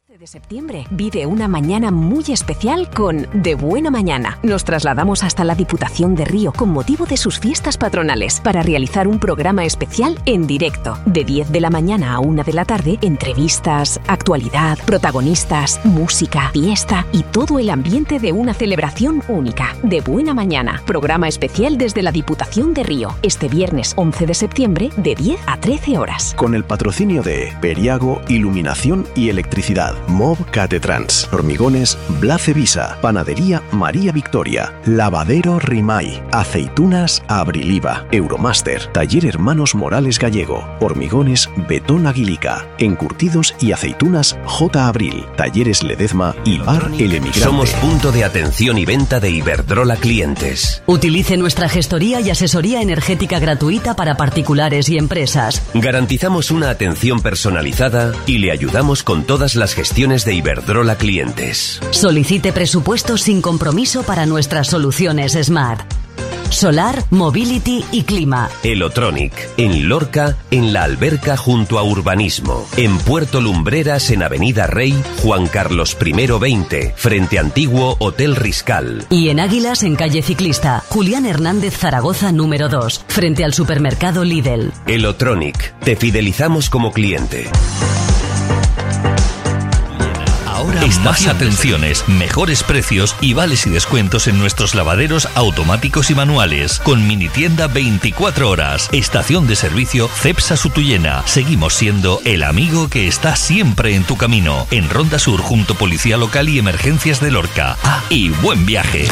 De septiembre vive una mañana muy especial con De Buena Mañana. Nos trasladamos hasta la Diputación de Río con motivo de sus fiestas patronales para realizar un programa especial en directo. De 10 de la mañana a 1 de la tarde, entrevistas, actualidad, protagonistas, música, fiesta y todo el ambiente de una celebración única. De Buena Mañana, programa especial desde la Diputación de Río, este viernes 11 de septiembre de 10 a 13 horas. Con el patrocinio de Periago, Iluminación y Electricidad, MOV Catetrans, Hormigones Blace Visa, Panadería María Victoria, Lavadero Rimay, Aceitunas Abriliva, Euromaster, Taller Hermanos Morales Gallego, Hormigones Betón Aguilica, Encurtidos y Aceitunas J. Abril, Talleres Ledezma y Bar El Emigrante. Somos punto de atención y venta de Iberdrola clientes. Utilice nuestra gestoría y asesoría energética gratuita para particulares y empresas. Garantizamos una atención personalizada y le ayudamos con todas las gestiones de Iberdrola clientes. Solicite presupuestos sin compromiso para nuestras soluciones Smart. Solar, Mobility y Clima. Elotronic, en Lorca, en La Alberca junto a Urbanismo. En Puerto Lumbreras, en Avenida Rey, Juan Carlos I 20, frente Antiguo Hotel Riscal. Y en Águilas, en Calle Ciclista, Julián Hernández Zaragoza número 2, frente al supermercado Lidl. Elotronic, te fidelizamos como cliente. Ahora más atenciones, mejores precios y vales y descuentos en nuestros lavaderos automáticos y manuales. Con minitienda 24 horas. Estación de servicio Cepsa Sutuyena. Seguimos siendo el amigo que está siempre en tu camino. En Ronda Sur junto Policía Local y Emergencias de Lorca. Y buen viaje.